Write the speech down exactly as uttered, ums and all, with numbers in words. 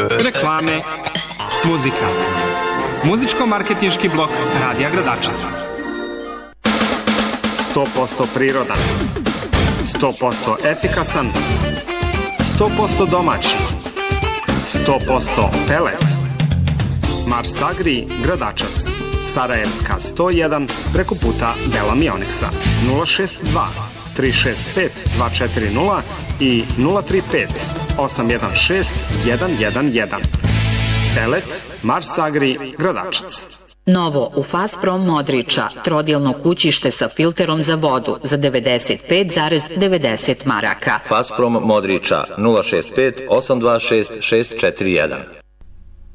reklame, muzika. Muzičko-marketinški blok Radija Gradačac. sto posto prirodan, sto posto efikasan, sto posto domaći, sto posto pelet. Mars Agri Gradačac, Sarajevska sto jedan, preko puta Bela Mioniksa. nula šest dva tri šest pet dva četiri nula i nula tri pet osam jedan šest jedan jedan jedan. Pelet Mars Agri Gradačac. Novo u Fasprom Modriča, trodjelno kućište sa filterom za vodu za devedeset pet zarez devedeset maraka. Fasprom Modriča nula šest pet osam dva šest šest četiri jedan.